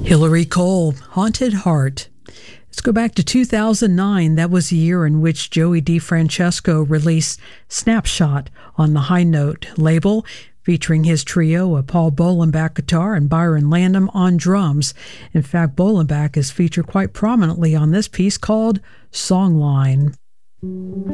Hillary Cole, Haunted Heart. Let's go back to 2009. That was the year in which Joey DeFrancesco released Snapshot on the High Note label, featuring his trio of Paul Bolenbach guitar and Byron Landham on drums. In fact, Bolenbach is featured quite prominently on this piece called Songline.